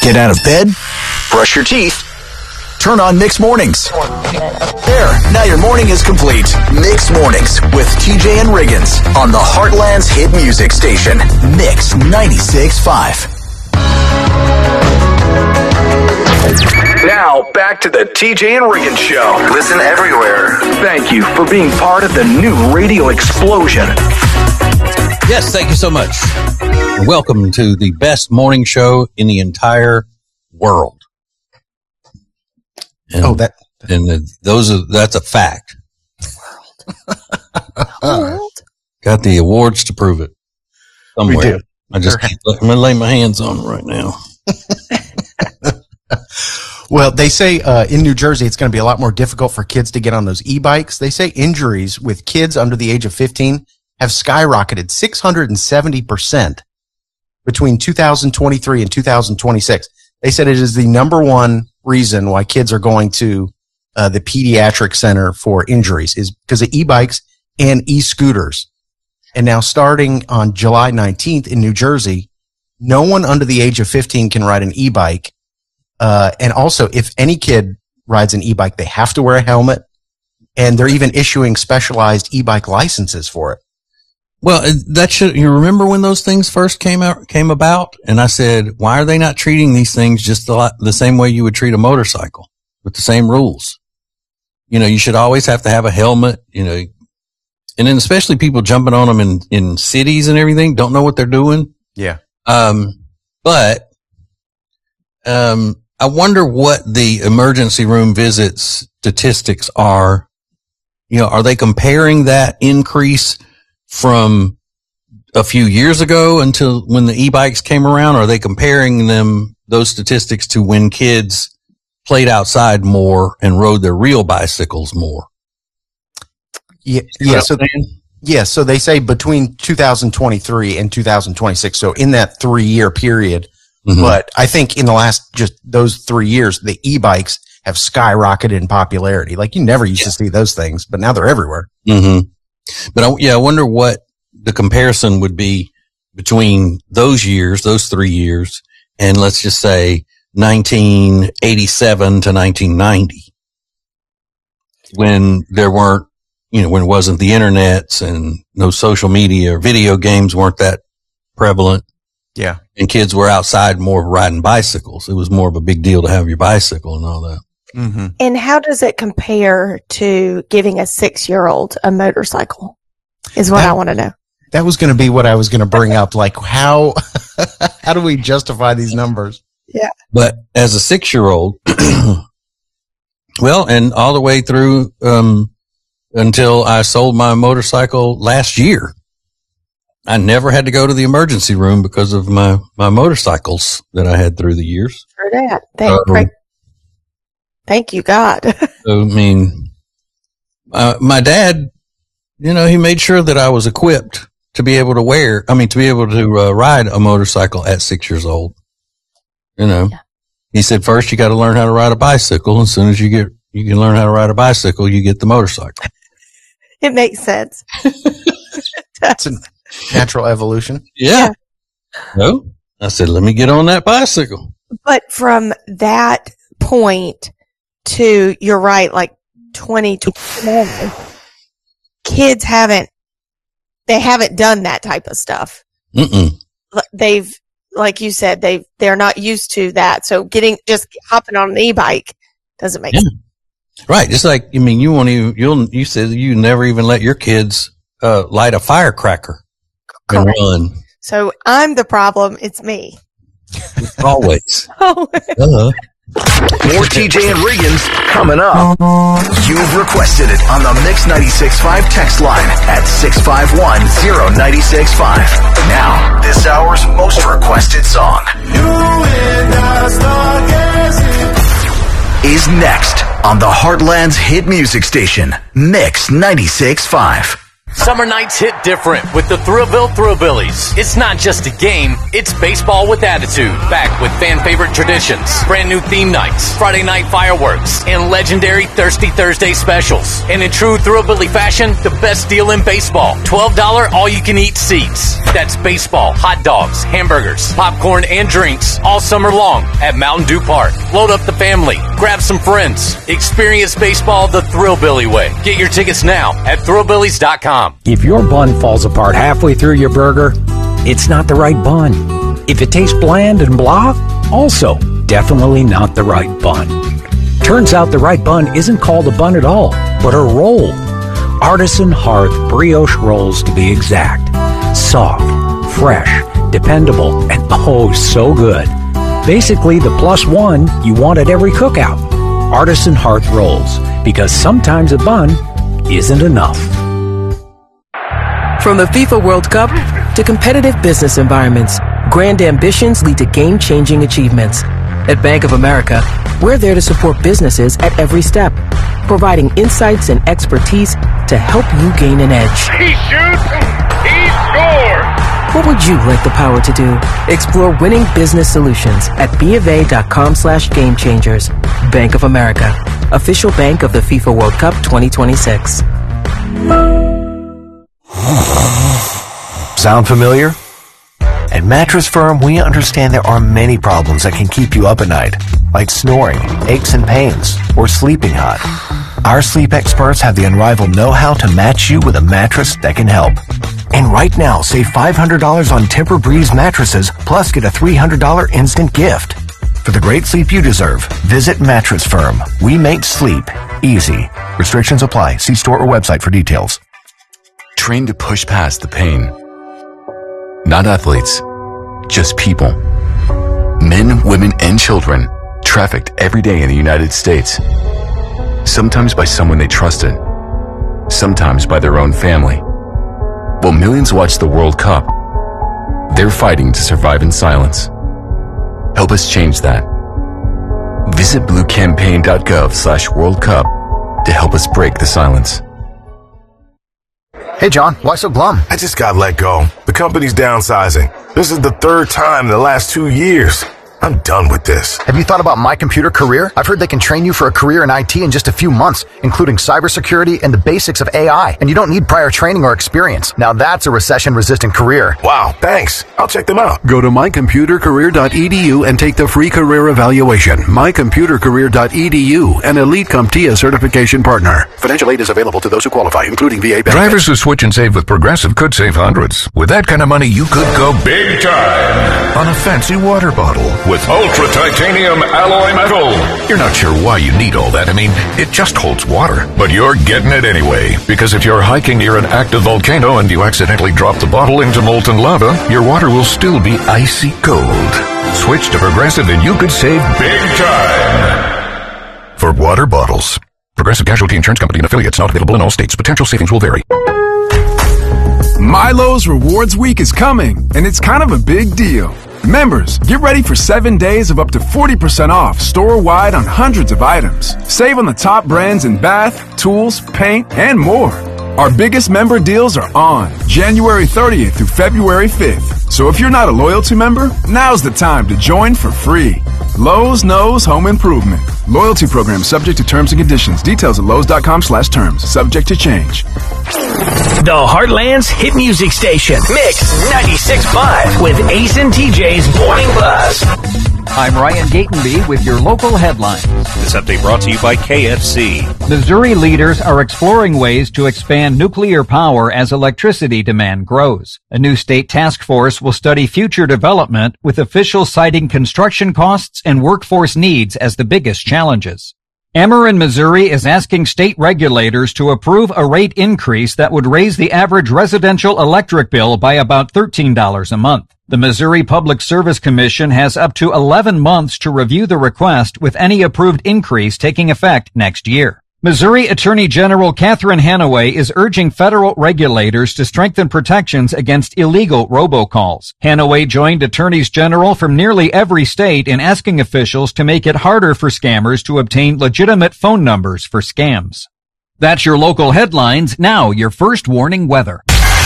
Get out of bed, brush your teeth, turn on Mixed Mornings. There, now your morning is complete. Mixed Mornings with TJ and Riggins on the Heartland's hit music station, Mix 96.5. Now, back to the TJ and Riggins Show. Listen everywhere. Thank you for being part of the new radio explosion. Yes, thank you so much. Welcome to the best morning show in the entire world. And, that's a fact. World. Got the awards to prove it. Somewhere. We do. I just I'm going to lay my hands on it right now. Well, they say in New Jersey it's going to be a lot more difficult for kids to get on those e-bikes. They say injuries with kids under the age of 15 have skyrocketed 670% between 2023 and 2026. They said it is the number one reason why kids are going to the pediatric center for injuries is because of e-bikes and e-scooters. And now starting on July 19th in New Jersey, no one under the age of 15 can ride an e-bike. And also, if any kid rides an e-bike, they have to wear a helmet, and they're even issuing specialized e-bike licenses for it. Well, you remember when those things first came about? And I said, why are they not treating these things just the same way you would treat a motorcycle with the same rules? You know, you should always have to have a helmet, you know, and then especially people jumping on them in cities and everything don't know what they're doing. Yeah. But I wonder what the emergency room visits statistics are. You know, are they comparing that increase from a few years ago until when the e-bikes came around? Or are they comparing those statistics to when kids played outside more and rode their real bicycles more? Yeah. So they say between 2023 and 2026. So in that 3-year period. Mm-hmm. But I think in the last just those 3 years, the e-bikes have skyrocketed in popularity. Like you never used to see those things, but now they're everywhere. Mm-hmm. But I wonder what the comparison would be between those 3 years, and let's just say 1987 to 1990, when there weren't, when it wasn't the internets and no social media or video games weren't that prevalent. Yeah. And kids were outside more riding bicycles. It was more of a big deal to have your bicycle and all that. Mm-hmm. And how does it compare to giving a 6-year-old a motorcycle is what I want to know. That was going to be what I was going to bring up. Like how do we justify these numbers? Yeah. But as a 6-year-old, well, and all the way through, until I sold my motorcycle last year, I never had to go to the emergency room because of my motorcycles that I had through the years. For that. Thank you, God. I mean, my dad, he made sure that I was equipped to be able to ride a motorcycle at 6 years old. Yeah. He said, first you got to learn how to ride a bicycle. As soon as you can learn how to ride a bicycle, you get the motorcycle. It makes sense. That's a natural evolution. Yeah. No, I said, let me get on that bicycle. But from that point to, you're right, like 2020, kids haven't done that type of stuff. Mm-mm. They've, like you said, they're not used to that. So just hopping on an e-bike doesn't make sense. Right. Just like, you said you never even let your kids, light a firecracker and run. So I'm the problem. It's me. Always. More TJ and Riggins coming up. You've requested it on the Mix 96.5 text line at 651-0965. Now, this hour's most requested song is next on the Heartland's hit music station, Mix 96.5. Summer nights hit different with the Thrillville Thrillbillies. It's not just a game, it's baseball with attitude. Back with fan favorite traditions, brand new theme nights, Friday night fireworks, and legendary Thirsty Thursday specials. And in true Thrillbilly fashion, the best deal in baseball. $12 all-you-can-eat seats. That's baseball, hot dogs, hamburgers, popcorn, and drinks all summer long at Mountain Dew Park. Load up the family, grab some friends. Experience baseball the Thrillbilly way. Get your tickets now at thrillbillies.com. If your bun falls apart halfway through your burger, it's not the right bun. If it tastes bland and blah, also definitely not the right bun. Turns out the right bun isn't called a bun at all, but a roll. Artisan Hearth brioche rolls to be exact. Soft, fresh, dependable, and oh so good. Basically the plus one you want at every cookout. Artisan Hearth rolls, because sometimes a bun isn't enough. From the FIFA World Cup to competitive business environments, grand ambitions lead to game-changing achievements. At Bank of America, we're there to support businesses at every step, providing insights and expertise to help you gain an edge. He shoots, he scores! What would you like the power to do? Explore winning business solutions at BofA.com/gamechangers. Bank of America, official bank of the FIFA World Cup 2026. Sound familiar? At Mattress Firm, we understand there are many problems that can keep you up at night, like snoring, aches and pains, or sleeping hot. Our sleep experts have the unrivaled know-how to match you with a mattress that can help. And right now, save $500 on Tempur-Breeze mattresses, plus get a $300 instant gift. For the great sleep you deserve, visit Mattress Firm. We make sleep easy. Restrictions apply. See store or website for details. Trained to push past the pain. Not athletes, just people. Men, women, and children trafficked every day in the United States. Sometimes by someone they trusted, sometimes by their own family. While millions watch the World Cup, they're fighting to survive in silence. Help us change that. Visit bluecampaign.gov/World Cup to help us break the silence. Hey, John, why so glum? I just got let go. The company's downsizing. This is the third time in the last 2 years. I'm done with this. Have you thought about My Computer Career? I've heard they can train you for a career in IT in just a few months, including cybersecurity and the basics of AI. And you don't need prior training or experience. Now that's a recession-resistant career. Wow, thanks. I'll check them out. Go to mycomputercareer.edu and take the free career evaluation. mycomputercareer.edu, an Elite CompTIA certification partner. Financial aid is available to those who qualify, including VA benefits. Drivers who switch and save with Progressive could save hundreds. With that kind of money, you could go big time on a fancy water bottle with ultra titanium alloy metal. You're not sure why you need all that. I mean, it just holds water. But you're getting it anyway. Because if you're hiking near an active volcano and you accidentally drop the bottle into molten lava, your water will still be icy cold. Switch to Progressive and you could save big time. For water bottles. Progressive Casualty Insurance Company and affiliates, not available in all states. Potential savings will vary. Milo's Rewards Week is coming, and it's kind of a big deal. Members, get ready for 7 days of up to 40% off store-wide on hundreds of items. Save on the top brands in bath, tools, paint, and more. Our biggest member deals are on January 30th through February 5th. So if you're not a loyalty member, now's the time to join for free. Lowe's knows home improvement. Loyalty program subject to terms and conditions. Details at lowes.com/terms. Subject to change. The Heartland's hit music station, Mix 96.5 with Ace and TJ's Morning Buzz. I'm Ryan Gatenby with your local headlines. This update brought to you by KFC. Missouri leaders are exploring ways to expand nuclear power as electricity demand grows. A new state task force will study future development, with officials citing construction costs and workforce needs as the biggest challenges. Ameren, Missouri is asking state regulators to approve a rate increase that would raise the average residential electric bill by about $13 a month. The Missouri Public Service Commission has up to 11 months to review the request, with any approved increase taking effect next year. Missouri Attorney General Catherine Hanaway is urging federal regulators to strengthen protections against illegal robocalls. Hanaway joined attorneys general from nearly every state in asking officials to make it harder for scammers to obtain legitimate phone numbers for scams. That's your local headlines. Now, your first warning weather.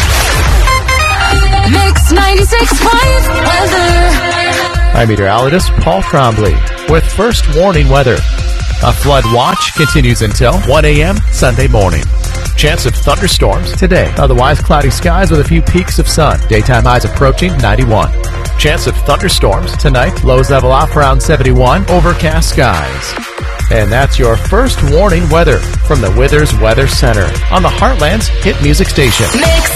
Mix 96.5 weather. I'm meteorologist Paul Trombley with first warning weather. A flood watch continues until 1 a.m. Sunday morning. Chance of thunderstorms today. Otherwise, cloudy skies with a few peaks of sun. Daytime highs approaching 91. Chance of thunderstorms tonight. Lows level off around 71. Overcast skies. And that's your first warning weather from the Withers Weather Center on the Heartland's hit music station. Mix